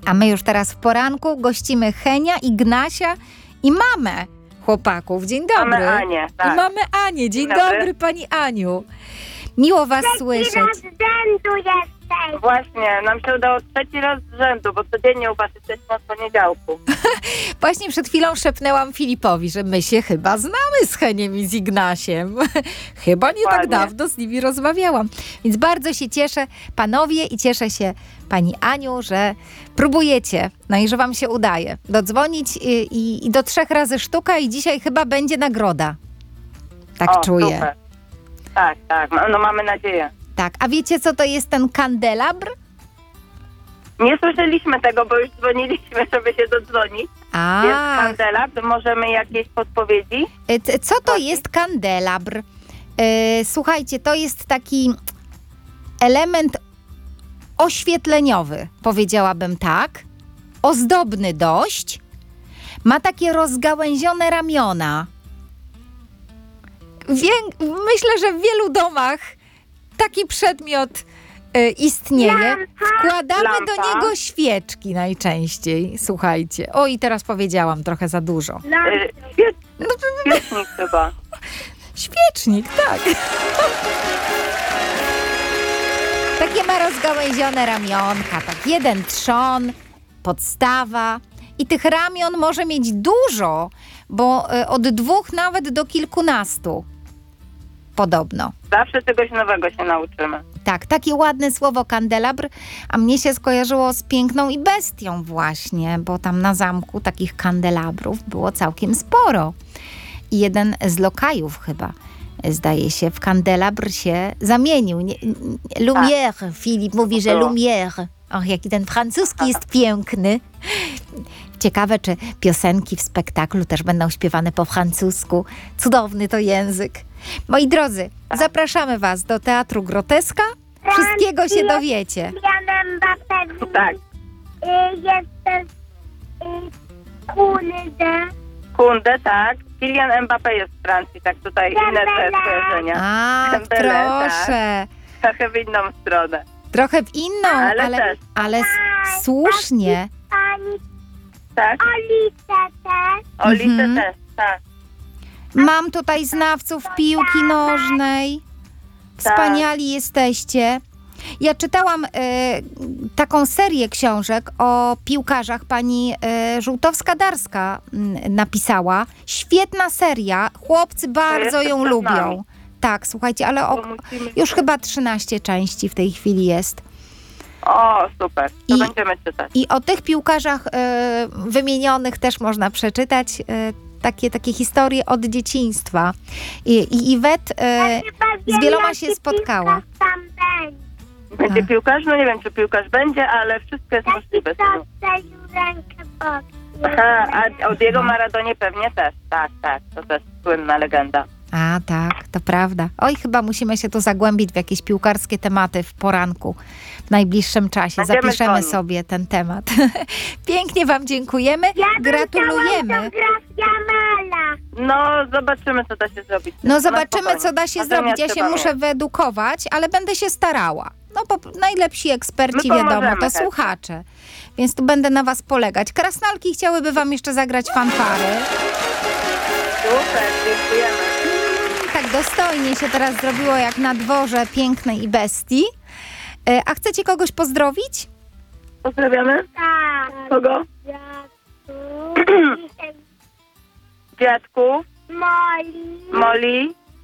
A my już teraz w poranku gościmy Henia, Ignasia i mamę chłopaków. Dzień dobry. Mamy Anię, tak. I mamy Anię. Dzień Dzień dobry. dobry, pani Aniu. Miło was słyszeć. Raz z rzędu jesteś. Właśnie, nam się udało 3. raz z rzędu, bo codziennie u was jesteśmy od poniedziałku. Właśnie przed chwilą szepnęłam Filipowi, że my się chyba znamy z Heniem i z Ignasiem. Chyba nie tak Dokładnie. dawno z nimi rozmawiałam. Więc bardzo się cieszę, panowie, i cieszę się, pani Aniu, że próbujecie, no i że wam się udaje dodzwonić i do 3 razy sztuka i dzisiaj chyba będzie nagroda. Tak O, czuję. super. Tak, tak, no mamy nadzieję. Tak, a wiecie, co to jest ten kandelabr? Nie słyszeliśmy tego, bo już dzwoniliśmy, żeby się dodzwonić. Jest kandelabr, możemy jakieś podpowiedzi? Co to Właśnie. jest kandelabr? Słuchajcie, to jest taki element oświetleniowy, powiedziałabym tak. Ozdobny dość. Ma takie rozgałęzione ramiona. Myślę, że w wielu domach taki przedmiot istnieje. Wkładamy do Lampa. niego świeczki najczęściej. Słuchajcie. O, i teraz powiedziałam trochę za dużo. Świecznik chyba. Świecznik, tak. Takie ma rozgałęzione ramionka, tak, jeden trzon, podstawa. I tych ramion może mieć dużo, bo od 2 nawet do kilkunastu. Podobno. Zawsze czegoś nowego się nauczymy. Tak, takie ładne słowo kandelabr, a mnie się skojarzyło z Piękną i Bestią właśnie, bo tam na zamku takich kandelabrów było całkiem sporo. I jeden z lokajów chyba, zdaje się, w kandelabr się zamienił. Lumière, Filip mówi, że Było. Lumière. Och, jaki ten francuski jest piękny. Ciekawe, czy piosenki w spektaklu też będą śpiewane po francusku. Cudowny to język. Moi drodzy, zapraszamy was do Teatru Groteska. Wszystkiego się dowiecie. Kylian Mbappé. Tak. Jest też Kunde. Kunde, tak. Kylian Mbappé jest w Francji, tak tutaj inne te skojarzenia. A, Dembele, proszę. Trochę w inną stronę. Trochę w inną, Ale też. ale słusznie. Pani Tak? Olice też. Olice Mhm. też, tak. Mam tutaj znawców piłki nożnej. Wspaniali jesteście. Ja czytałam taką serię książek o piłkarzach. Pani Żółtowska-Darska napisała. Świetna seria. Chłopcy bardzo jeszcze ją przed lubią. nami. Tak, słuchajcie, ale Bo musimy... już chyba 13 części w tej chwili jest. O, super. To I- będziemy czytać. I o tych piłkarzach wymienionych też można przeczytać takie historie od dzieciństwa. I Iwet z wieloma się spotkała. Tam będzie. Będzie piłkarz? No nie wiem, czy piłkarz będzie, ale wszystko jest możliwe. Taki, co strzelił rękę bokiem. Aha, a o Diego Maradonie pewnie też. Tak, tak. To też słynna legenda. A tak, to prawda. Oj, chyba musimy się tu zagłębić w jakieś piłkarskie tematy w poranku w najbliższym czasie. Będziemy Zapiszemy dzwonić. sobie ten temat. Pięknie wam dziękujemy. Gratulujemy. Autograf Jamala. No, zobaczymy, co da się zrobić. No zobaczymy, spokojnie. co da się Natomiast zrobić. Ja się trzeba muszę mieć. wyedukować, ale będę się starała. No, najlepsi eksperci, My wiadomo, pomożemy to chętnie. słuchacze. Więc tu będę na was polegać. Krasnalki chciałyby wam jeszcze zagrać fanfary. Super, dziękujemy. Tak dostojnie się teraz zrobiło, jak na dworze Pięknej i Bestii. A chcecie kogoś pozdrowić? Pozdrawiamy. Tak. Kogo? Dziadków, Moli. Moli,